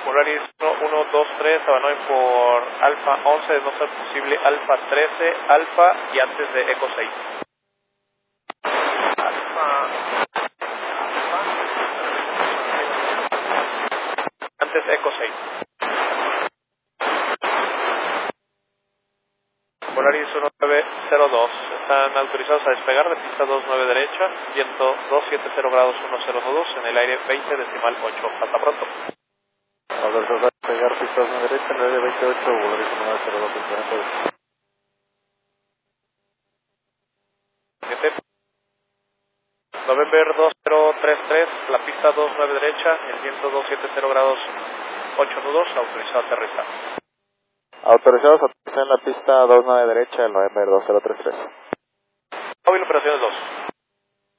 Polaris 123, Havanoy por Alfa 11, de no ser posible Alfa 13, Alfa y antes de Eco 6. Antes Eco 6. Polaris 1902, están autorizados a despegar de pista 29 derecha, viento 270 grados 10 nudos, en el aire 20 decimal 8. Hasta pronto. Autorizados a despegar pista 29 derecha, en el aire 28, Polaris 1902. November 2033, la pista 29 derecha, el viento 270 grados 8 nudos, autorizado a aterrizar. Autorizados a aterrizar en la pista 29 derecha, el November 2033. Móvil operaciones 2.